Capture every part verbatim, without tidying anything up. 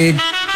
Right.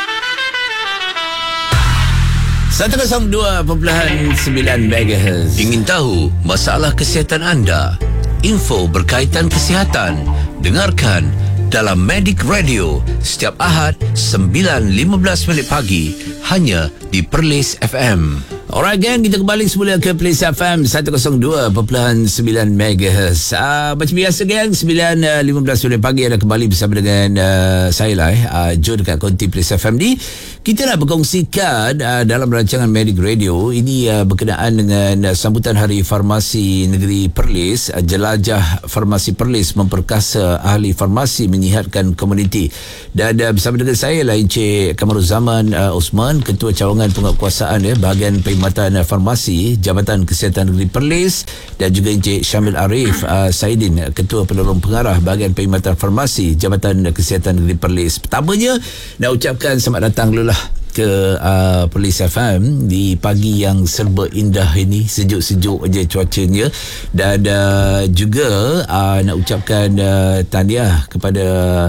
seratus dua perpuluhan sembilan megahertz. Ingin tahu masalah kesihatan anda? Info berkaitan kesihatan. Dengarkan dalam Medic Radio setiap Ahad sembilan lima belas minit pagi hanya di Perlis F M. Alright gang, kita kembali semula ke Perlis F M seratus dua perpuluhan sembilan megahertz. Uh, macam biasa gang, sembilan lima belas minit pagi ada kembali bersama dengan uh, saya lah eh, uh, Joe dekat konti Perlis F M ni. Kita nak berkongsikan uh, dalam rancangan Medic Radio ini uh, berkenaan dengan uh, sambutan Hari Farmasi Negeri Perlis. uh, Jelajah Farmasi Perlis memperkasa ahli farmasi menyihatkan komuniti. Dan uh, bersama dengan saya lah Encik Kamaruzaman uh, Osman, Ketua Cawangan Penguatkuasaan ya, bahagian Perkhidmatan Farmasi Jabatan Kesihatan Negeri Perlis, dan juga Encik Syamil Arif uh, Saidin, Ketua Penolong Pengarah bahagian Perkhidmatan Farmasi Jabatan Kesihatan Negeri Perlis. Pertamanya nak ucapkan selamat datang dulu lah ke uh, Perlis F M di pagi yang serba indah ini, sejuk-sejuk aja cuacanya. Dan uh, juga uh, nak ucapkan uh, tahniah kepada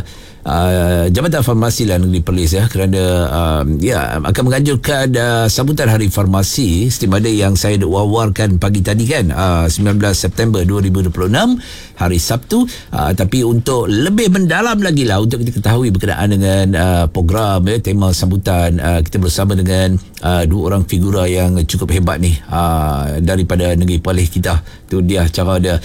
Uh, Jabatan Farmasi lah Negeri Perlis ya, kerana uh, ya akan menganjurkan uh, sambutan Hari Farmasi seperti mana yang saya wawarkan pagi tadi kan, uh, sembilan belas September dua ribu dua puluh enam hari Sabtu. Uh, tapi untuk lebih mendalam lagi lah, untuk kita ketahui berkenaan dengan uh, program ya, tema sambutan, uh, kita bersama dengan uh, dua orang figura yang cukup hebat ni uh, daripada Negeri Perlis kita. Tu dia cara dia.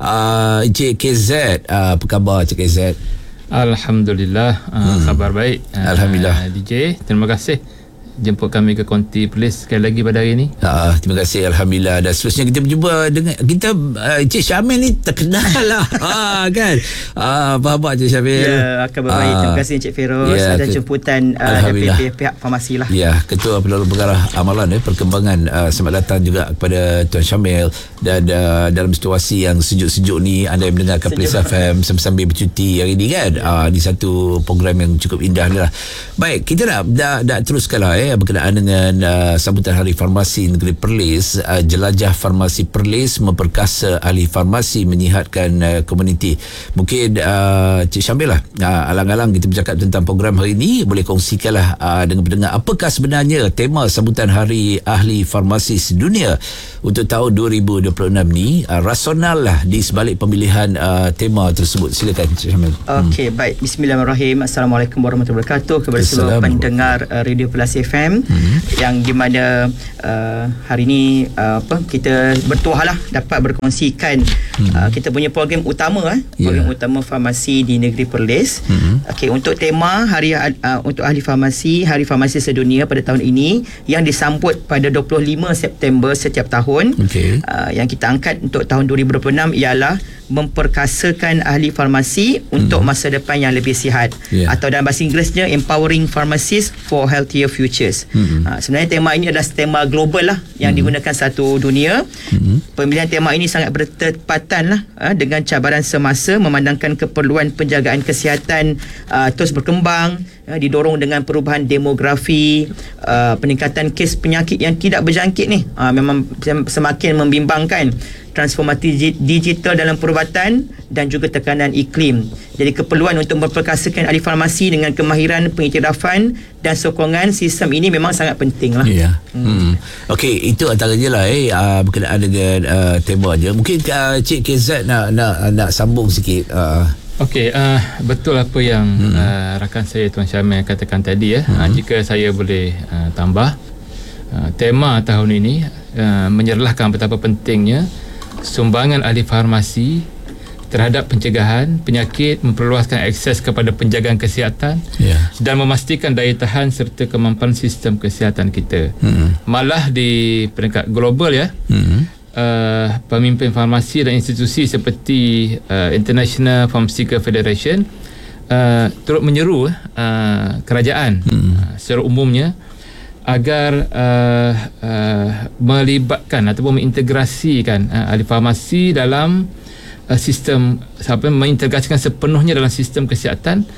uh, Encik K Z, uh, apa khabar Encik K Z? Alhamdulillah, hmm. khabar baik. Alhamdulillah. D J, terima kasih jemput kami ke konti Perlis sekali lagi pada hari ini. Ah, terima kasih, Alhamdulillah. Dan seterusnya kita berjumpa dengan kita uh, Encik Syamil ni terkenal lah. ah, kan? Ah, apa khabar Encik Syamil? Ya, khabar baik. Ah, terima kasih Encik Feroz ya, ada ke, jemputan uh, daripada pihak farmasi lah. Ya, Ketua Penolong Pengarah Amalan eh, Perkembangan. Uh, selamat datang juga kepada Tuan Syamil. Dan uh, dalam situasi yang sejuk-sejuk ni, anda yang mendengarkan Perlis F M sambil-sambil bercuti hari ni kan, uh, di satu program yang cukup indah ni lah. Baik, kita nak, nak, nak teruskan lah eh, berkenaan dengan uh, sambutan Hari Farmasi Negeri Perlis. uh, Jelajah Farmasi Perlis memperkasa ahli farmasi menyihatkan uh, komuniti. Mungkin uh, Cik Syamil lah, uh, alang-alang kita bercakap tentang program hari ini, boleh kongsikanlah uh, dengan pendengar apakah sebenarnya tema sambutan Hari Ahli Farmasi Sedunia untuk tahun dua ribu dua puluh enam ni, uh, rasional lah di sebalik pemilihan uh, tema tersebut. Silakan Cik Syamil. Okey, hmm. baik. Bismillahirrahmanirrahim. Assalamualaikum warahmatullahi wabarakatuh kepada semua pendengar uh, Radio Perlis F M. Hmm. Yang di mana uh, hari ini uh, apa kita bertuah lah dapat berkongsikan hmm. uh, kita punya program utama eh, program yeah. utama farmasi di Negeri Perlis. Hmm. Okey, untuk tema hari uh, untuk ahli farmasi, Hari Farmasi Sedunia pada tahun ini yang disambut pada dua puluh lima September setiap tahun. Okay. Uh, yang kita angkat untuk tahun dua ribu dua puluh enam ialah memperkasakan ahli farmasi hmm. untuk masa depan yang lebih sihat, yeah. atau dalam bahasa Inggerisnya Empowering Pharmacists for Healthier Futures. hmm. ha, Sebenarnya tema ini adalah tema global lah yang hmm. digunakan satu dunia. hmm. Pemilihan tema ini sangat bertepatan lah ha, dengan cabaran semasa, memandangkan keperluan penjagaan kesihatan uh, terus berkembang, uh, didorong dengan perubahan demografi, uh, peningkatan kes penyakit yang tidak berjangkit ni uh, memang semakin membimbangkan, transformasi digital dalam perubatan dan juga tekanan iklim. Jadi keperluan untuk memperkasakan ahli farmasi dengan kemahiran, pengiktirafan dan sokongan sistem ini memang sangat penting lah. Ya. Hmm. Hmm. Okey, itu antaranya lah eh uh, berkenaan dengan uh, tema dia. Mungkin uh, Cik K Z nak nak nak sambung sikit. Uh. Okey, uh, betul apa yang hmm. uh, rakan saya Tuan Syamil katakan tadi ya. Hmm. Uh, jika saya boleh uh, tambah, uh, tema tahun ini uh, menyerlahkan betapa pentingnya sumbangan ahli farmasi terhadap pencegahan penyakit, memperluaskan akses kepada penjagaan kesihatan, yeah. dan memastikan daya tahan serta kemampuan sistem kesihatan kita. Mm-hmm. Malah di peringkat global ya, mm-hmm. uh, pemimpin farmasi dan institusi seperti uh, International Pharmaceutical Federation uh, turut menyeru uh, kerajaan mm-hmm. uh, secara umumnya agar uh, uh, melibatkan ataupun mengintegrasikan uh, ahli farmasi dalam uh, sistem, sampai mengintegrasikan sepenuhnya dalam sistem kesihatan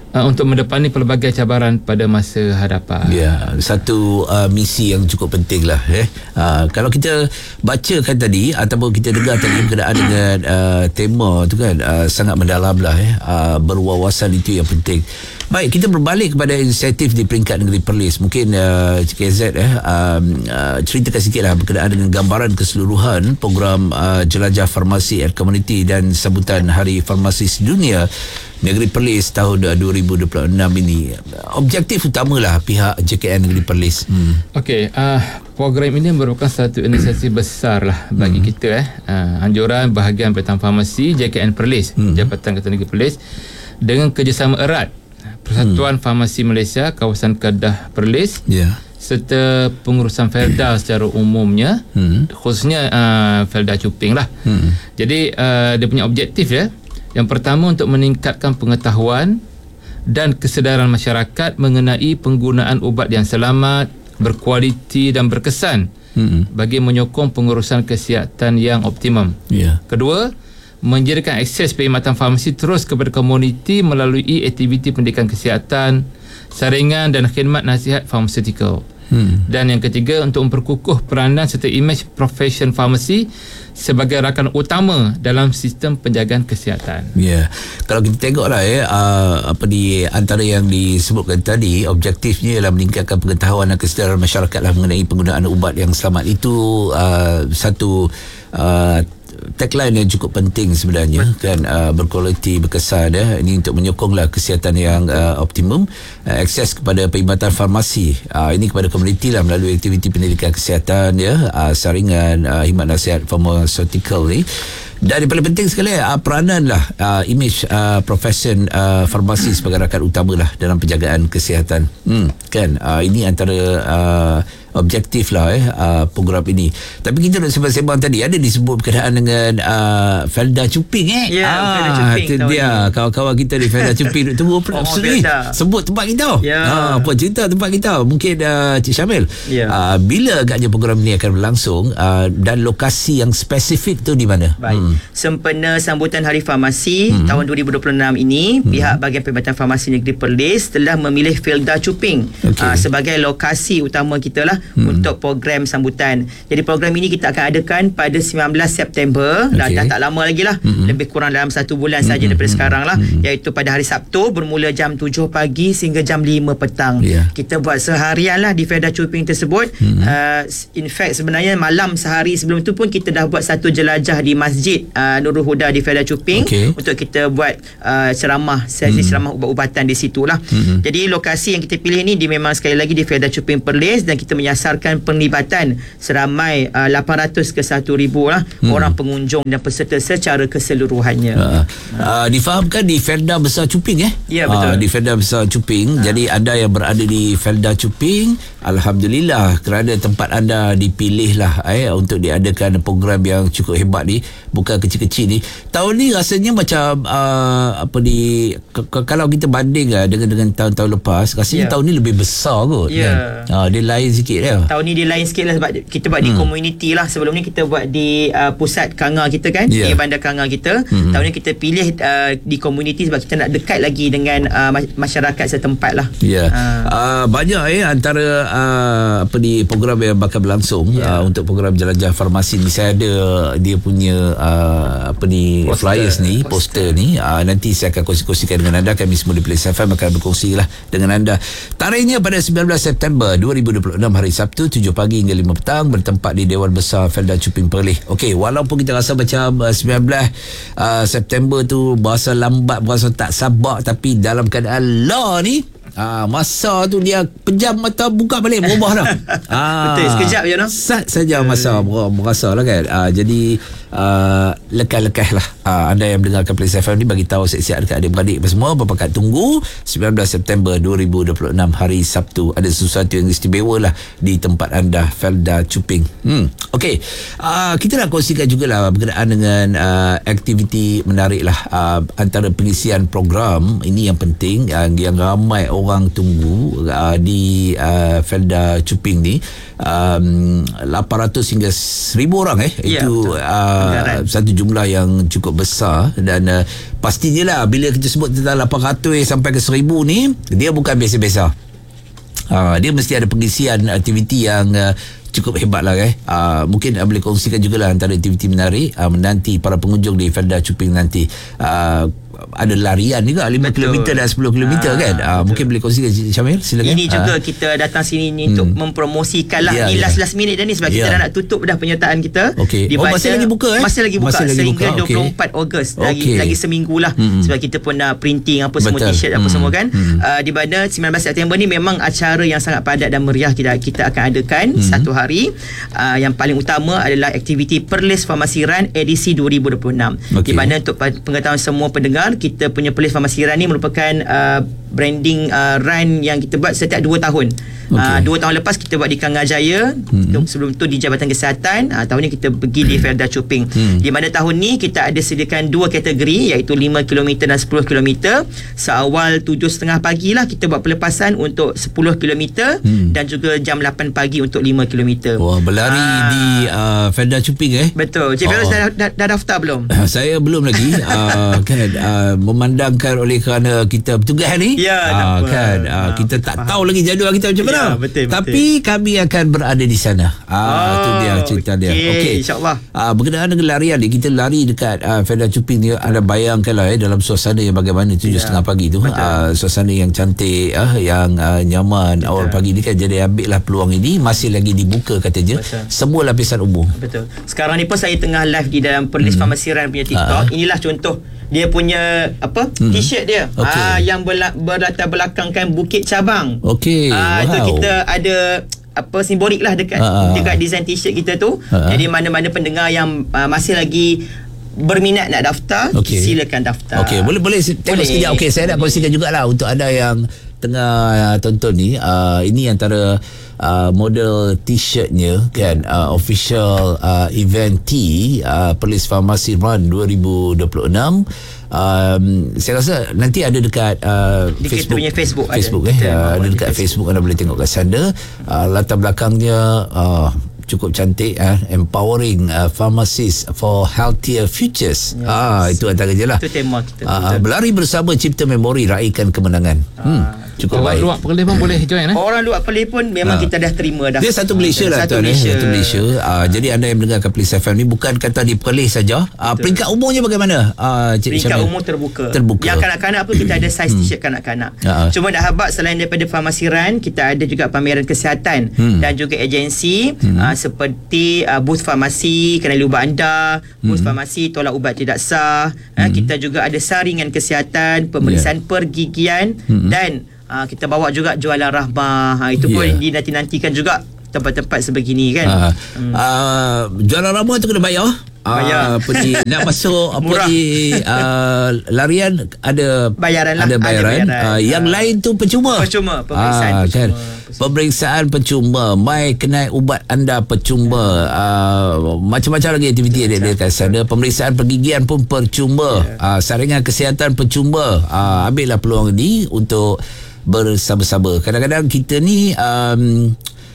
uh, untuk mendepani pelbagai cabaran pada masa hadapan. Ya, satu uh, misi yang cukup penting lah. Eh. Uh, kalau kita bacakan tadi ataupun kita dengar tadi berkenaan dengan uh, tema tu kan, uh, sangat mendalam lah. Eh. Uh, berwawasan itu yang penting. Baik, kita berbalik kepada inisiatif di peringkat negeri Perlis. Mungkin uh, K Z eh, um, uh, ceritakan sikit lah berkenaan dengan gambaran keseluruhan program uh, jelajah farmasi at community dan sambutan Hari Farmasi Sedunia Negeri Perlis tahun dua ribu dua puluh enam ini. Objektif utamalah pihak J K N Negeri Perlis. Hmm. Okey, uh, program ini merupakan satu inisiatif besar lah bagi hmm. kita. Eh. Uh, anjuran bahagian Pertama Farmasi J K N Perlis, hmm. Jabatan Ketua Negeri Perlis, dengan kerjasama erat Persatuan hmm. Farmasi Malaysia Kawasan Kedah Perlis, yeah. serta pengurusan Felda secara umumnya, hmm. khususnya uh, Felda Cuping lah. Hmm. Jadi uh, dia punya objektif ya. Yang pertama, untuk meningkatkan pengetahuan dan kesedaran masyarakat mengenai penggunaan ubat yang selamat, berkualiti dan berkesan hmm. bagi menyokong pengurusan kesihatan yang optimum. Yeah. Kedua, menjadikan akses perkhidmatan farmasi terus kepada komuniti melalui aktiviti pendidikan kesihatan, saringan dan khidmat nasihat farmaceutical. Hmm. Dan yang ketiga, untuk memperkukuh peranan serta imej profession farmasi sebagai rakan utama dalam sistem penjagaan kesihatan. Ya, yeah. Kalau kita tengoklah ya, uh, apa di antara yang disebutkan tadi, objektifnya ialah meningkatkan pengetahuan dan kesedaran masyarakat lah mengenai penggunaan ubat yang selamat. Itu uh, satu uh, tagline yang cukup penting sebenarnya, kan, uh, berkualiti, berkesan ya. Ini untuk menyokonglah kesihatan yang uh, optimum, uh, akses kepada perkhidmatan farmasi uh, ini kepada komuniti lah melalui aktiviti pendidikan kesihatan ya, uh, saringan, uh, khidmat nasihat farmaceutical ni. Dan yang paling penting sekali uh, peranan lah uh, image uh, profession uh, farmasi sebagai rakan utama lah dalam penjagaan kesihatan. Hmm, kan, uh, ini antara uh, objektif lah eh, uh, program ini. Tapi kita nak sembang-sembang tadi, ada disebut berkenaan dengan uh, Felda Cuping eh. Ya, yeah, ah, Felda Cuping. Itu dia ini. Kawan-kawan kita di Felda Cuping duk tunggu oh, ni. Sebut tempat kita. Ya. Ah, apa cerita tempat kita? Mungkin uh, Cik Syamil. Ya. Uh, bila agaknya program ini akan berlangsung uh, dan lokasi yang spesifik tu di mana? Baik. Hmm. Sempena sambutan Hari Farmasi hmm. tahun dua ribu dua puluh enam ini, hmm. pihak Bahagian Perkhidmatan Farmasi Negeri Perlis telah memilih Felda Cuping okay. uh, sebagai lokasi utama kita lah hmm. untuk program sambutan. Jadi program ini kita akan adakan pada sembilan belas September, okay. dah, dah tak lama lagi lah, hmm. lebih kurang dalam satu bulan hmm. saja daripada hmm. sekarang lah, hmm. iaitu pada hari Sabtu bermula jam tujuh pagi sehingga jam lima petang. Yeah. Kita buat seharian lah di Felda Cuping tersebut. hmm. uh, in fact sebenarnya malam sehari sebelum tu pun kita dah buat satu jelajah di Masjid uh, Nurul Huda di Felda Cuping, okay. untuk kita buat uh, ceramah, sesi hmm. ceramah ubat-ubatan di situ lah. hmm. Jadi lokasi yang kita pilih ni di memang sekali lagi di Felda Cuping Perlis, dan kita menyasarkan penglibatan seramai uh, lapan ratus ke satu ribu lah hmm. orang pengunjung dan peserta secara keseluruhannya. uh, uh, Difahamkan di Felda Besar Cuping eh? Ya, betul. Uh, di Felda Besar Cuping. uh. Jadi anda yang berada di Felda Cuping, alhamdulillah kerana tempat anda dipilih lah eh, untuk diadakan program yang cukup hebat ni, bukan kecil-kecil ni. Tahun ni rasanya macam uh, apa di k- k- kalau kita banding uh, dengan dengan tahun-tahun lepas, rasanya yeah. tahun ni lebih besar kot. Yeah. Kan? Uh, dia lain sikit dia. Tahun ni dia lain sikit lah sebab kita buat hmm. di komuniti lah. Sebelum ni kita buat di uh, pusat Kanga kita kan, yeah. di bandar Kanga kita. Hmm. Tahun ni kita pilih uh, di komuniti sebab kita nak dekat lagi dengan uh, masyarakat setempat lah. Ya. Yeah. Uh. Uh, banyak eh antara uh, apa di program yang bakal berlangsung yeah. uh, untuk program jelajah farmasi ni. Saya ada dia punya uh, apa ni poster, flyers ni, poster, poster ni. Uh, nanti saya akan kongsi-kongsikan dengan anda. Kami semua di Play F M akan berkongsi lah dengan anda. Tarikhnya pada sembilan belas September dua ribu dua puluh enam, hari Sabtu, tujuh pagi hingga lima petang, bertempat di Dewan Besar Felda Cuping Perlis. Okey, walaupun kita rasa macam uh, sembilan belas uh, September tu berasa lambat, berasa tak sabar, tapi dalam keadaan law ni, Ah, masa tu dia pejam mata, buka balik, berubah dah. Ah, betul, sekejap je no? Sat saja masa berasa lah kan. Ah, jadi uh, lekah-lekah lah uh, anda yang mendengarkan Play F M ni, bagi tahu siap-siap dekat adik-beradik semua, berpakat tunggu sembilan belas September dua ribu dua puluh enam, hari Sabtu. Ada sesuatu yang istimewa lah di tempat anda, Felda Cuping. hmm. Okey, uh, kita nak kongsikan jugalah berkenaan dengan uh, aktiviti menarik lah, uh, antara pengisian program ini yang penting, yang, yang ramai orang tunggu uh, di uh, Felda Cuping ni. um, lapan ratus hingga seribu orang eh yeah, itu uh, uh, satu jumlah yang cukup besar dan uh, pastinya lah bila kita sebut tentang lapan ratus sampai ke seribu ni, dia bukan biasa-biasa. Uh, dia mesti ada pengisian aktiviti yang uh, cukup hebat lah eh. Uh, mungkin uh, boleh kongsikan jugalah antara aktiviti menarik uh, menanti para pengunjung di Felda Chuping nanti. Uh, ada larian juga lima kilometer dan sepuluh kilometer ha, kan. Uh, mungkin boleh kongsikan Syamil, silakan. Ini juga uh. kita datang sini ni hmm. untuk mempromosikan lah. Yeah, ni yeah. last-last minute dah ni sebab yeah. kita dah nak tutup dah penyertaan kita. Okay. Di Oh, masih lagi buka eh? Masih lagi buka masih sehingga lagi buka. dua puluh empat okay. Ogos. Lagi okay. lagi seminggu lah. Hmm. Sebab kita pun nak printing apa semua, Betul. t-shirt apa hmm. semua kan. Hmm. Uh, di mana sembilan belas September ni memang acara yang sangat padat dan meriah kita kita akan adakan hmm. satu hari. Uh, yang paling utama adalah aktiviti Perlis Farmasi Run edisi dua ribu dua puluh enam. Okay. Di mana untuk pengetahuan semua pendengar, kita punya Perlis Farmasi Run ni merupakan uh, branding uh, run yang kita buat setiap dua tahun. Okay. Uh, dua tahun lepas kita buat di Kangarjaya, mm-hmm. sebelum tu di Jabatan Kesihatan. Uh, tahun ni kita pergi di Felda Chuping. Mm. Di mana tahun ni kita ada sediakan dua kategori, iaitu lima kilometer dan sepuluh kilometer. Seawal tujuh tiga puluh pagi lah kita buat pelepasan untuk sepuluh kilometer mm. dan juga jam lapan pagi untuk lima kilometer. Wah, berlari uh, di uh, Felda Chuping eh. Betul. Cik Feroz oh. dah, dah, dah daftar belum? Saya belum lagi. uh, kan uh, memandangkan oleh kerana kita bertugas ni. Ya, uh, kan uh, kita tak faham. Tahu lagi jadual kita macam mana. Ya, betul, Tapi betul. kami akan berada di sana. Ah, uh, oh, tu dia cerita dia. Okey, okay. insya-Allah. Uh, berkenaan dengan larian ni, kita lari dekat uh, Felda Chuping ni, anda bayangkanlah eh dalam suasana yang bagaimana tujuh tiga puluh pagi tu. Uh, suasana yang cantik, uh, yang uh, nyaman. Betul. Awal pagi ni kan, jadi ambillah peluang ini, masih lagi dibuka katanya. Betul. Semua lapisan umum. Betul. Sekarang ni pun saya tengah live di dalam Perlis hmm. Farmasi Run punya TikTok. Uh. Inilah contoh dia punya apa hmm. t-shirt dia okay. ah, yang berla- berlatar belakangkan Bukit Cabang. Okey. Ah, wow. Itu kita ada apa simbolik lah dekat uh, dekat design t-shirt kita tu. Uh, Jadi mana-mana pendengar yang uh, masih lagi berminat nak daftar, okay. silakan daftar. Okey, boleh boleh tengok sekejap. Okey, saya nak kongsikan jugalah untuk anda yang tengah uh, tonton ni. Uh, ini antara Uh, model t-shirtnya kan, uh, official uh, event T uh, Perlis Farmasi Run dua ribu dua puluh enam. Um, saya rasa nanti ada dekat uh, Facebook, Facebook Facebook ada, eh uh, ada dekat Facebook. Facebook anda boleh tengok kat sana. Uh, latar belakangnya uh, cukup cantik, uh, empowering uh, pharmacists for healthier futures. Yes. Ah, itu antara je lah. Itu tema kita. Uh, berlari bersama cipta memori, raikan kemenangan. Hmm, cukup orang baik. Luar Perlis pun boleh join eh. Orang luar Perlis pun memang uh. kita dah terima dah. Dia satu Malaysia uh, lah satu tuan Malaysia. eh. Satu Malaysia. Uh, jadi anda yang mendengarkan Perlis F M ni bukan kata di Perlis saja. Uh, peringkat umurnya bagaimana? Uh, Cik peringkat Syamil? umur terbuka. Terbuka. Yang kanak-kanak pun kita ada size t-shirt kanak-kanak. Uh. Cuma dah habaq, selain daripada Farmasi Run, kita ada juga pameran kesihatan hmm. dan juga agensi hmm. uh, seperti Uh, booth farmasi kenali ubat anda, booth hmm. farmasi tolak ubat tidak sah. hmm. uh, Kita juga ada saringan kesihatan, pemeriksaan yeah. pergigian hmm. dan uh, kita bawa juga jualan rahmah. uh, Itu pun yeah. dinanti-nantikan juga tempat-tempat sebegini kan. uh, hmm. uh, Jualan rahmah tu kena bayar. Bayar. Uh, pergi nak masuk apa di uh, larian ada bayaran lah. Ada bayaran. Ada bayaran. Uh, yang uh, lain tu percuma. Percuma pemeriksaan uh, percuma. Kan? Pemeriksaan percuma, mai kenai ubat anda percuma. Uh, macam-macam lagi aktiviti yang ada kat sana. Pemeriksaan pergigian pun percuma. Yeah. Uh, saringan kesihatan percuma. Uh, ambillah peluang ini untuk bersama-sama. Kadang-kadang kita ni um,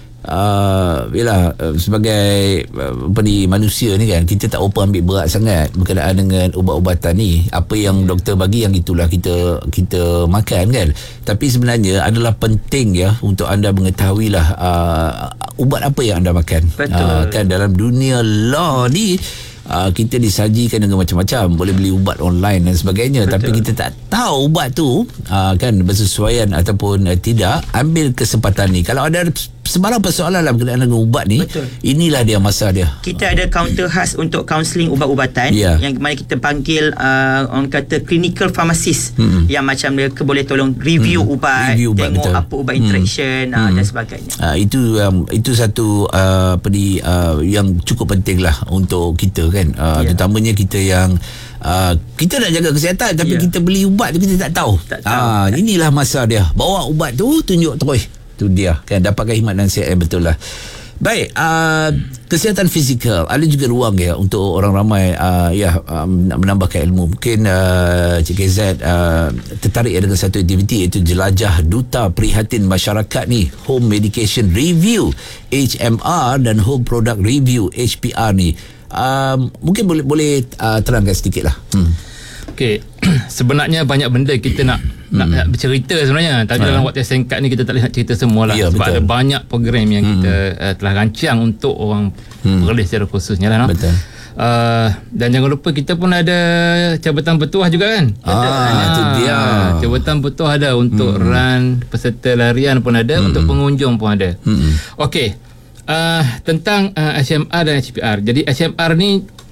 Uh, yalah, uh, sebagai uh, apa ni, manusia ni kan, kita tak apa ambil berat sangat berkenaan dengan ubat-ubatan ni. Apa yang doktor bagi, yang itulah kita kita makan kan. Tapi sebenarnya adalah penting ya untuk anda mengetahui lah uh, ubat apa yang anda makan. Betul. Uh, kan dalam dunia law ni Uh, kita disajikan dengan macam-macam, boleh beli ubat online dan sebagainya. Betul. Tapi kita tak tahu ubat tu uh, kan bersesuaian ataupun uh, tidak. Ambil kesempatan ni. Kalau ada sebarang persoalan lah berkenaan dengan ubat ni, betul, inilah dia masa dia. Kita ada counter khas untuk kaunseling ubat-ubatan, yeah, yang mana kita panggil uh, orang kata clinical pharmacist, hmm, yang macam dia boleh tolong review hmm. ubat, review ubat, tengok betul, apa ubat interaction hmm. uh, hmm. dan sebagainya. Uh, itu um, itu satu uh, apa ni uh, yang cukup penting lah untuk kita kan, uh, yeah, terutamanya kita yang Uh, kita nak jaga kesihatan tapi yeah, kita beli ubat tu kita tak tahu. Tak tahu. Uh, inilah masa dia. Bawa ubat tu, tunjuk terus. Tu dia kan, dapatkan khidmat dan sihat yang betul lah. Baik, uh, kesihatan fizikal ada juga ruang ya untuk orang ramai uh, ya um, nak menambahkan ilmu. Mungkin uh, Cik K Z uh, tertarik dengan satu aktiviti, iaitu jelajah Duta Prihatin Masyarakat ni, Home Medication Review H M R dan Home Product Review H P R ni. uh, mungkin boleh boleh uh, terangkan sedikit lah. Hmm. Okey, sebenarnya banyak benda kita nak hmm. nak, nak bercerita sebenarnya. Tapi ha. dalam waktu yang singkat ni kita tak boleh nak cerita semualah. Ya, sebab betul. Ada banyak program yang hmm. kita uh, telah rancang untuk orang hmm. Perlis secara khususnya lah. No? Betul. Uh, dan jangan lupa kita pun ada jabatan bertuah juga kan. Ah, itu dia. Jabatan bertuah ada untuk hmm. run peserta larian pun ada, hmm. untuk pengunjung pun ada. Hmm. Okey. Uh, tentang uh, H M R dan H P R. Jadi H M R ni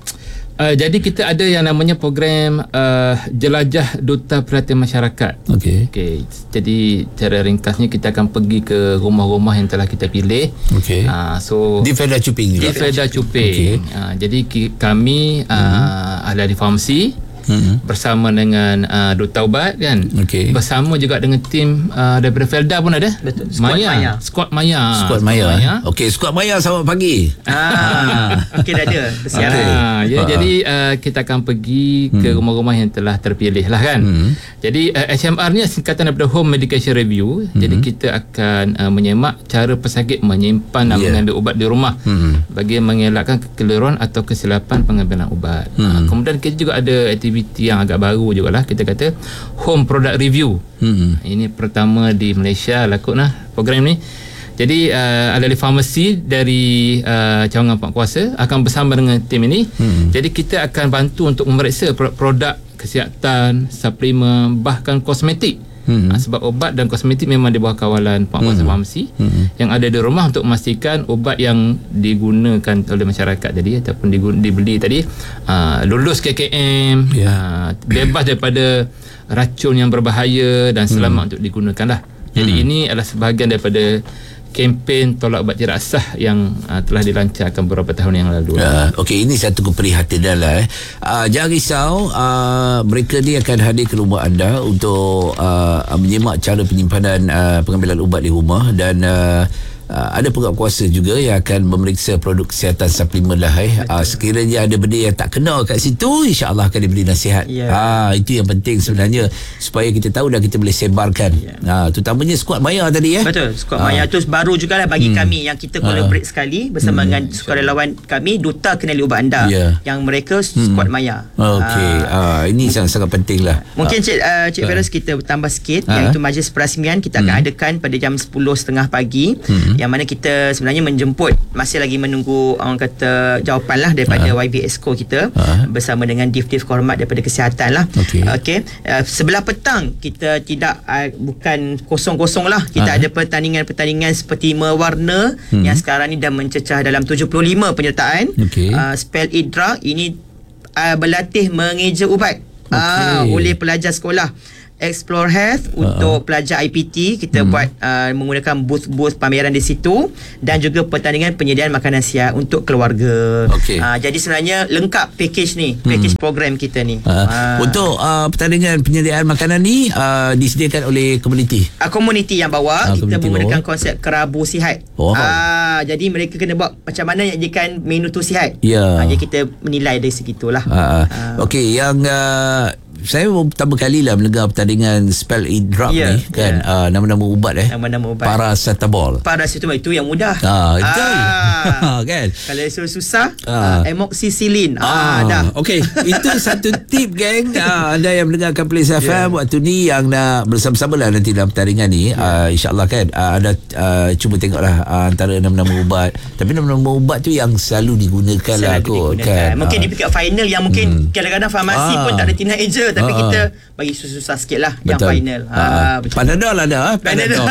Uh, jadi kita ada yang namanya program uh, Jelajah Duta Perhatian Masyarakat. Okey. Okey. Jadi cara ringkasnya kita akan pergi ke rumah-rumah yang telah kita pilih. Okey. Uh, so di Feda Cuping. Di Feda Cuping. Okay. Uh, jadi ki- kami uh, hmm. ada di farmasi. Hmm. Bersama dengan uh, Duta Ubat kan. Okay. Bersama juga dengan tim uh, daripada Felda pun ada. Betul. Squad Maya. Maya. Squad Maya. Squad Maya. Maya. Okey, Squad Maya selamat pagi. Ah. Okey, dah ada. Bersiaran. Okay. Ah, ya, uh. jadi uh, kita akan pergi ke hmm. rumah-rumah yang telah terpilih lah kan. Hmm. Jadi uh, H M R ni singkatan daripada Home Medication Review. Hmm. Jadi kita akan uh, menyemak cara pesakit menyimpan dan yeah. mengambil ubat di rumah hmm. bagi mengelakkan kekeliruan atau kesilapan pengambilan ubat. Hmm. Uh, kemudian kita juga ada aktiviti yang agak baru jugalah, kita kata Home Product Review. hmm. Ini pertama di Malaysia lakut lah program ni. Jadi uh, ahli farmasi dari uh, cawangan penguasa akan bersama dengan tim ini. hmm. Jadi kita akan bantu untuk memeriksa produk kesihatan, suplemen, bahkan kosmetik. Hmm. sebab obat dan kosmetik memang di bawah kawalan penguasa hmm. farmasi hmm. yang ada di rumah untuk memastikan ubat yang digunakan oleh masyarakat tadi ataupun dibeli tadi uh, lulus K K M, yeah. uh, bebas daripada racun yang berbahaya dan selamat hmm. untuk digunakan lah. Jadi hmm. ini adalah sebahagian daripada kempen tolak ubat tidak sah yang uh, telah dilancarkan beberapa tahun yang lalu. Uh, Okey, ini satu keprihatinan lah. Eh. Uh, jangan risau, uh, mereka ni akan hadir ke rumah anda untuk uh, menyemak cara penyimpanan uh, pengambilan ubat di rumah dan uh, Uh, ada penguatkuasa juga yang akan memeriksa produk kesihatan suplemen lah. Eh. Uh, sekiranya ada benda yang tak kena kat situ, insyaAllah akan diberi nasihat. Yeah. Uh, itu yang penting sebenarnya supaya kita tahu dan kita boleh sebarkan. Yeah. Uh, terutamanya Squad Maya tadi. Eh. Betul. Squad uh. Maya tu baru jugalah bagi hmm. kami yang kita collaborate uh. sekali bersama hmm. dengan sukarelawan kami, Duta Kenali Ubat Anda. Yeah. Yang mereka Squad hmm. Maya. Okey. Uh. Uh, ini sangat-sangat penting lah. Mungkin uh. Cik, uh, Cik Feros uh. kita tambah sikit, uh. iaitu majlis perasmian kita akan hmm. adakan pada jam sepuluh tiga puluh pagi. Hmm. Yang mana kita sebenarnya menjemput, masih lagi menunggu orang kata jawapan lah daripada uh. Y B Exco kita uh. bersama dengan div-div kehormat daripada kesihatan lah. Okey. Okay. Uh, sebelah petang kita tidak uh, bukan kosong-kosong lah. Kita uh. ada pertandingan-pertandingan seperti mewarna hmm. yang sekarang ni dah mencecah dalam tujuh puluh lima penyertaan. Okay. Uh, Spell Idra ini uh, berlatih mengeja ubat okay. uh, oleh pelajar sekolah. Explore Health uh-huh. untuk pelajar I P T kita hmm. buat uh, menggunakan booth-booth pameran di situ dan juga pertandingan penyediaan makanan sihat untuk keluarga. Okay. Uh, jadi sebenarnya lengkap package ni, package hmm. program kita ni. Uh, uh. Untuk uh, pertandingan penyediaan makanan ni uh, disediakan oleh komuniti. Uh, komuniti yang bawa, uh, kita menggunakan bawa. konsep kerabu sihat. Oh. Uh, jadi mereka kena buat macam mana nak jadikan menu tu sihat. Yeah. Uh, jadi kita menilai dari segitulah. Uh, uh. Okey, yang uh, saya pertama kali lah mendengar pertandingan Spell Idra yeah, ni kan yeah. uh, nama-nama ubat eh nama-nama ubat Paracetamol Paracetamol itu yang mudah ah, itu ah, kan kalau susah ah. uh, amoxicillin ah, ah dah okey itu satu tip geng uh, anda yang mendengarkan Perlis F M yeah. waktu ni yang nak bersama-sama lah nanti dalam pertandingan ni yeah. uh, insyaAllah kan uh, anda uh, cuba tengoklah uh, antara nama-nama ubat tapi nama-nama ubat tu yang selalu digunakan selalu lah kot kan mungkin uh. di peringkat final yang mungkin hmm. kadang-kadang farmasi ah. pun tak ada teenager tapi uh-huh. kita bagi susah-susah sikit lah yang final. Ha, Panadol ada. Panadol.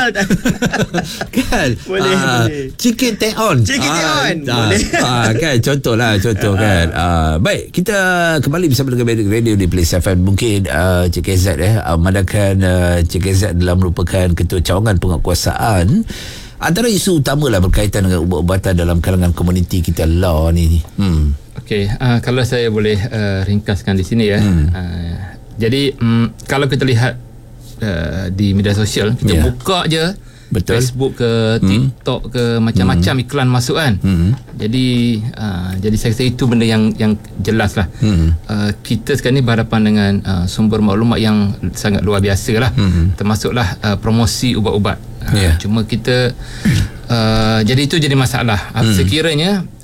Kan? Boleh, ha, boleh. Chicken Teon. Chicken Teon. Ha, boleh. Ha, kan? Contohlah, contoh kan. Ha, baik, kita kembali bersama dengan Medic Radio di Perlis F M. Mungkin uh, Cik K Z eh, memandangkan uh, Cik K Z adalah merupakan ketua cawangan penguatkuasaan. Antara isu utama lah berkaitan dengan ubat-ubatan dalam kalangan komuniti kita law ni. Hmm. Okey, uh, kalau saya boleh uh, ringkaskan di sini ya. Hmm. Uh, jadi um, kalau kita lihat uh, di media sosial, kita yeah. buka je betul. Facebook ke TikTok hmm. ke macam-macam hmm. iklan masuk kan. Hmm. Jadi uh, jadi saya rasa itu benda yang yang jelas lah. Hmm. Uh, kita sekarang ni berhadapan dengan uh, sumber maklumat yang sangat luar biasa lah. Hmm. Termasuklah uh, promosi ubat-ubat. Uh, yeah. Cuma kita uh, jadi itu jadi masalah. Hmm. Sekiranya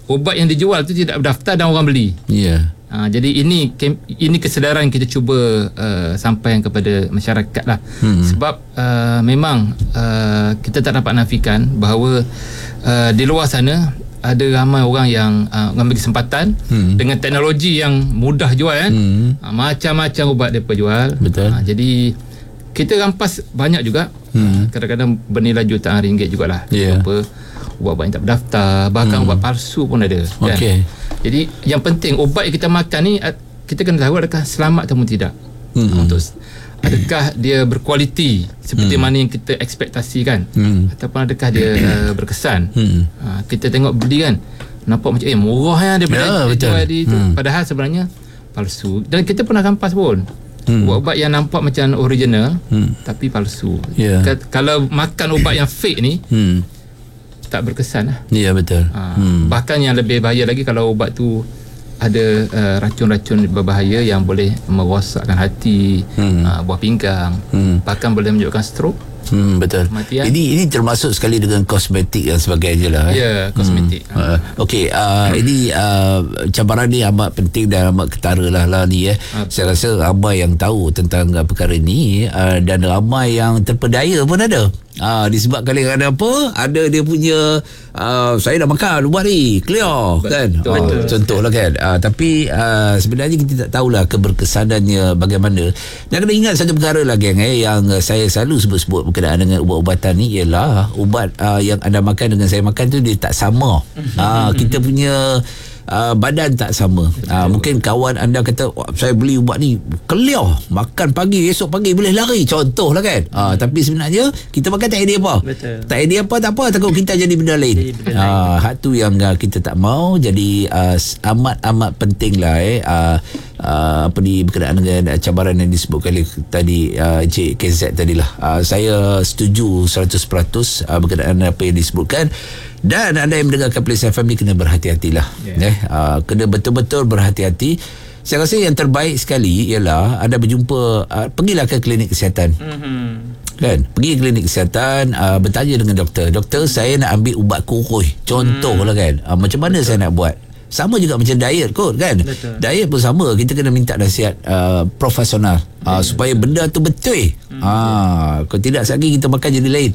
ubat yang dijual tu tidak berdaftar dan orang beli. Ya. Yeah. Ha, jadi ini ini kesedaran kita cuba uh, sampaikan kepada masyarakat lah. Hmm. Sebab uh, memang uh, kita tak dapat nafikan bahawa uh, di luar sana ada ramai orang yang uh, mengambil kesempatan hmm. dengan teknologi yang mudah jual kan. Hmm. Ha, macam-macam ubat mereka jual. Betul. Ha, jadi kita rampas banyak juga. Hmm. Ha, kadang-kadang bernilai jutaan ringgit jugalah. Yeah. Apa ubat-ubat yang tak berdaftar, bahkan hmm. ubat palsu pun ada. Okey. Kan? Jadi yang penting ubat yang kita makan ni kita kena tahu adakah selamat atau tidak. Hmm. Untuk adakah dia berkualiti seperti hmm. mana yang kita ekspektasikan, hmm. ataupun adakah dia uh, berkesan. Hmm. Uh, kita tengok beli kan, nampak macam eh murah ya daripada ya, jual di tu. Hmm. Padahal sebenarnya palsu. Dan kita pernah rampas pun. Hmm. Ubat-ubat yang nampak macam original hmm. tapi palsu. Yeah. Kalau makan ubat yang fake ni hmm. tak berkesan lah. Ya, betul. Ha, hmm. Bahkan yang lebih bahaya lagi kalau ubat tu ada uh, racun-racun berbahaya yang boleh merosakkan hati, hmm. uh, buah pinggang, hmm. bahkan boleh menyebabkan stroke. Hmm, betul. Kematian. Ini ini termasuk sekali dengan kosmetik dan sebagainya lah. Ya, yeah, kosmetik. Hmm. Uh, Okey, uh, ini uh, cabaran ni amat penting dan amat ketara lah, lah ni eh. Uh, Saya rasa ramai yang tahu tentang uh, perkara ni uh, dan ramai yang terpedaya pun ada. Ah, disebabkan ada apa? Ada dia punya uh, saya dah makan ubat ni, clear kan. Betul, oh, betul. Contohlah kan. Uh, tapi uh, sebenarnya kita tak tahulah keberkesanannya bagaimana. Dan kena ingat satu perkara lah geng eh yang saya selalu sebut-sebut berkenaan dengan ubat-ubatan ni ialah ubat uh, yang anda makan dengan saya makan tu dia tak sama. Ah, uh, kita punya Uh, badan tak sama. Uh, mungkin kawan anda kata saya beli ubat ni clear, makan pagi esok pagi boleh lari, contoh lah kan. Uh, tapi sebenarnya kita makan tak idea apa. Betul. Tak idea apa tak apa, takut kita jadi benda lain. Jadi benda uh, lain. Hak tu yang uh, kita tak mau. Jadi uh, amat-amat penting lah eh uh, uh, apa ni berkenaan dengan uh, cabaran yang disebut kali tadi uh, Encik K Z tadilah. Uh, saya setuju seratus peratus uh, berkenaan apa yang disebutkan. Dan anda yang mendengarkan Plains F M ni kena berhati-hatilah. Yeah. Eh, uh, kena betul-betul berhati-hati. Saya rasa yang terbaik sekali ialah anda berjumpa, uh, pergilah ke klinik kesihatan. Mm-hmm. Kan? Pergi klinik kesihatan, uh, bertanya dengan doktor. Doktor, saya nak ambil ubat kurus. Contohlah mm. kan. Uh, macam mana Betul. saya nak buat? Sama juga macam diet kot kan. Betul. Diet pun sama. Kita kena minta nasihat uh, profesional uh, supaya benda tu betul. Hmm. Ah, kalau tidak sekali kita makan jadi lain.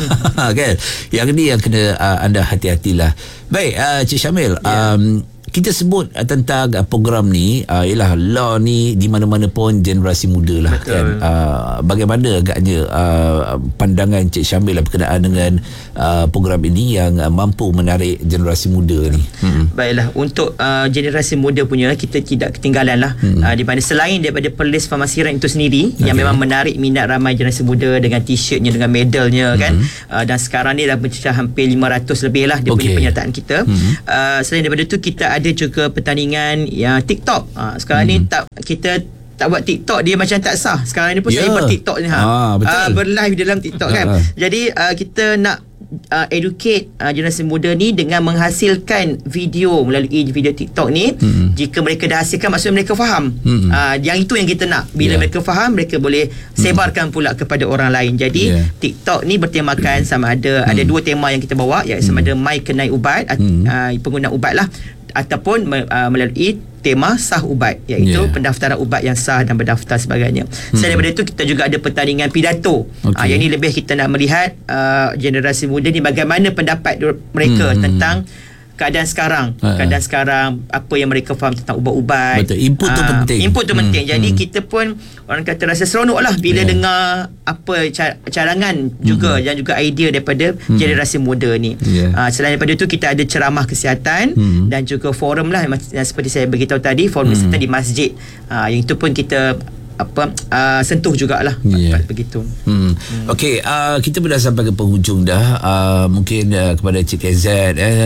Kan? Yang ni yang kena uh, anda hati-hatilah. Baik, uh, Cik Syamil, yeah. um, kita sebut uh, tentang uh, program ni uh, ialah law ni di mana-mana pun generasi muda lah. Betul. Kan. Uh, bagaimana agaknya uh, pandangan Cik Syamil lah berkenaan dengan uh, program ini yang uh, mampu menarik generasi muda ni. Hmm. Baiklah, untuk uh, generasi muda punya kita tidak ketinggalan lah. Hmm. Uh, di mana selain daripada Perlis Pharmacy itu sendiri okay. yang memang menarik minat ramai generasi muda dengan t-shirtnya, dengan medalnya hmm. kan. Uh, dan sekarang ni dah mencecah hampir lima ratus lebih lah dia okay. punya penyertaan kita. Hmm. Uh, selain daripada tu kita ada juga pertandingan yang TikTok. Ha, sekarang hmm. ni tak kita tak buat TikTok dia macam tak sah. Sekarang ni pun yeah. saya buat TikTok ni ha. Ah, uh, berlive dalam TikTok kan. Jadi uh, kita nak uh, educate uh, generasi muda ni dengan menghasilkan video melalui video TikTok ni. Hmm. Jika mereka dah hasilkan maksudnya mereka faham. Hmm. Uh, yang itu yang kita nak. Bila yeah. mereka faham, mereka boleh sebarkan hmm. pula kepada orang lain. Jadi yeah. TikTok ni bertemakan sama ada hmm. ada dua tema yang kita bawa, iaitu sama ada mai kenai ubat hmm. uh, pengguna ubat lah, ataupun uh, melalui tema sah ubat, iaitu yeah. pendaftaran ubat yang sah dan berdaftar sebagainya. Hmm. Selain daripada itu kita juga ada pertandingan pidato. Okay. Uh, yang ini lebih kita nak melihat uh, generasi muda ni bagaimana pendapat mereka hmm. tentang keadaan sekarang, uh, keadaan sekarang, apa yang mereka faham tentang ubat-ubat. Betul, input uh, tu penting. Input tu hmm. penting. Jadi hmm. kita pun orang kata rasa seronok lah bila yeah. dengar apa carangan juga hmm. dan juga idea daripada hmm. generasi muda ni. Yeah. Uh, selain daripada itu kita ada ceramah kesihatan hmm. dan juga forum lah yang seperti saya beritahu tadi, forum hmm. kesihatan di masjid. Uh, yang itu pun kita apa uh, sentuh jugalah yeah. begitu. Hmm. Hmm. Okey, uh, kita dah sampai ke penghujung dah. Uh, mungkin uh, kepada Cik K Z eh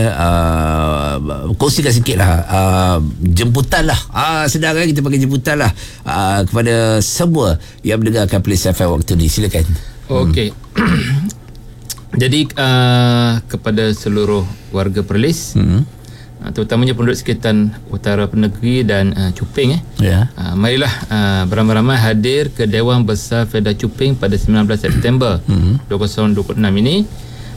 uh, kongsikan sikitlah uh, jemputan lah. Ah uh, sedang kita pakai jemputan lah uh, kepada semua yang mendengarkan Plains F M waktu ni. Silakan. Okey. Hmm. Jadi uh, kepada seluruh warga Perlis, hmm. terutamanya penduduk sekitar utara Penegeri dan uh, Cuping eh. Yeah. Uh, marilah uh, beramai-ramai hadir ke Dewan Besar Fedah Cuping pada sembilan belas September mm-hmm. dua ribu dua puluh enam ini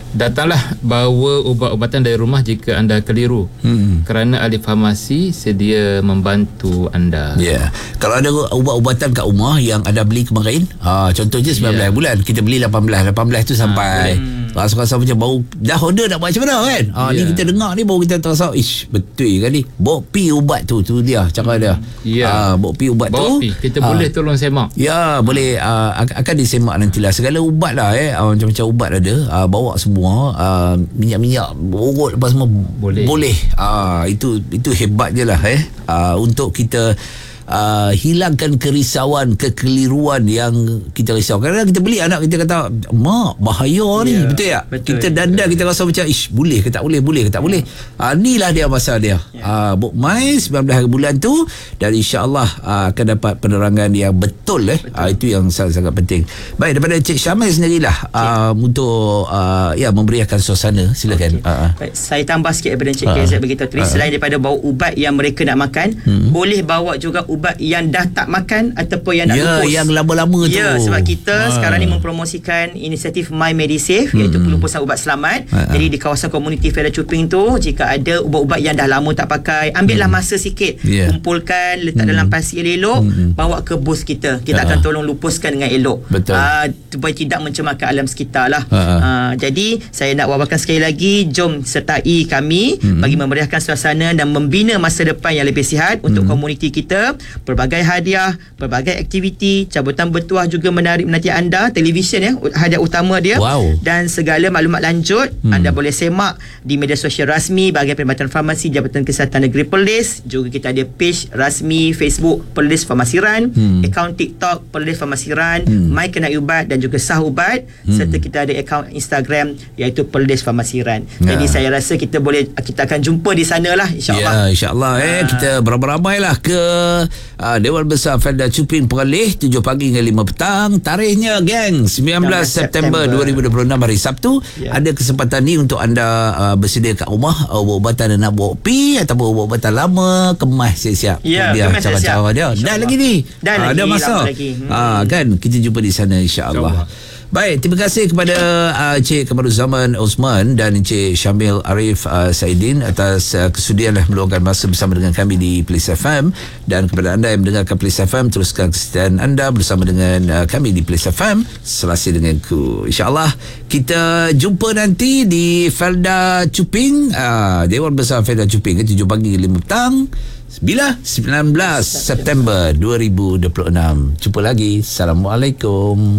datanglah bawa ubat-ubatan dari rumah jika anda keliru, hmm. kerana ahli farmasi sedia membantu anda. Ya, yeah. Kalau ada ubat-ubatan kat rumah yang anda beli kemarin, ha, contohnya sembilan belas yeah. bulan, kita beli lapan belas, lapan belas tu sampai ha, rasa-rasa macam bau dah order nak buat macam mana kan. Ha, yeah. Ni kita dengar ni baru kita terasa, ish, betul kan ni, bawa pi ubat tu, tu dia cara dia. Ya, yeah. ha, bawa pi ubat bawa tu pi. Kita ha. boleh tolong semak. Ya, boleh, uh, akan disemak nantilah segala ubat lah eh, uh, macam-macam ubat ada, uh, bawa semua. Uh, minyak-minyak urut apa semua boleh, boleh. Uh, itu itu hebat je lah eh, uh, untuk kita Uh, hilangkan kerisauan, kekeliruan yang kita risau. Kadang-kadang kita beli, anak kita kata, mak, bahaya ni, yeah, betul tak? Betul, kita dandan, kita rasa macam, ish, boleh ke tak boleh, boleh ke tak boleh. uh, Inilah dia masa dia, yeah. uh, Buk Mai sembilan belas hari bulan tu, dan insyaAllah uh, akan dapat penerangan yang betul, eh. betul. Uh, Itu yang sangat-sangat penting. Baik, daripada Cik Syamil sendirilah, uh, okay. untuk uh, ya memberiakan suasana. Silakan. okay. uh, Baik, saya tambah sikit daripada Cik uh, K Z begitu tadi. uh, Selain daripada bawa ubat yang mereka nak makan, hmm. boleh bawa juga ubat yang dah tak makan ataupun yang nak ya, lupus. yang lama-lama tu. Ya, sebab kita ha. sekarang ni mempromosikan inisiatif My Medisave, hmm. iaitu pelupusan ubat selamat. Ha. Jadi di kawasan komuniti Felda Cuping tu, jika ada ubat-ubat yang dah lama tak pakai, ambillah hmm. masa sikit, yeah. kumpulkan, letak hmm. dalam pasi elok, hmm. bawa ke bus kita. Kita ha. akan tolong lupuskan dengan elok. Betul. Uh, supaya tidak mencemarkan alam sekitar lah. Ha. Uh, jadi saya nak wawarkan sekali lagi, jom sertai kami hmm. bagi memeriahkan suasana dan membina masa depan yang lebih sihat untuk hmm. komuniti kita. Berbagai hadiah, berbagai aktiviti, cabutan bertuah juga menarik menanti anda, televisyen ya, hadiah utama dia. Wow. Dan segala maklumat lanjut hmm. anda boleh semak di media sosial rasmi Bahagian Perkhidmatan Farmasi Jabatan Kesihatan Negeri Perlis. Juga kita ada page rasmi Facebook Perlis Farmasiran, hmm. akaun TikTok Perlis Farmasiran, hmm. My Kenal Ubat dan juga Sah Ubat, hmm. serta kita ada akaun Instagram iaitu Perlis Farmasiran. Ya. Jadi saya rasa kita boleh, kita akan jumpa di sana lah, insyaAllah. Ya, insyaAllah eh, kita beramai-ramailah ke Uh, Dewan Besar Felda Cuping Perlis, tujuh pagi hingga lima petang. Tarikhnya geng sembilan belas September dua ribu dua puluh enam, hari Sabtu. yeah. Ada kesempatan ni untuk anda uh, bersedia kat rumah, uh, ubat-ubatan dan nak bawa pi ataupun ubat-ubatan lama, kemas siap-siap. Ya, dia cara-cara dia. Dan lagi ni Dan uh, lagi, ada masa hmm. uh, kan, kita jumpa di sana insya-Allah. Insya Baik, terima kasih kepada uh, Cik Kamaruzaman Osman dan Cik Syamil Arif uh, Saidin atas uh, kesudian meluangkan masa bersama dengan kami di Perlis F M. Dan kepada anda yang mendengarkan Perlis F M, teruskan kesetiaan anda bersama dengan uh, kami di Perlis F M, Selasi denganku. InsyaAllah kita jumpa nanti di Felda Cuping, uh, Dewan Besar Felda Cuping, tujuh pagi lima petang. Bila? sembilan belas September dua ribu dua puluh enam. Jumpa lagi. Assalamualaikum.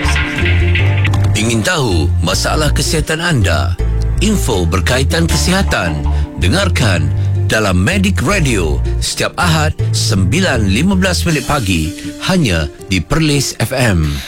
Ingin tahu masalah kesihatan anda? Info berkaitan kesihatan? Dengarkan dalam Medic Radio setiap Ahad sembilan lima belas minit pagi hanya di Perlis F M.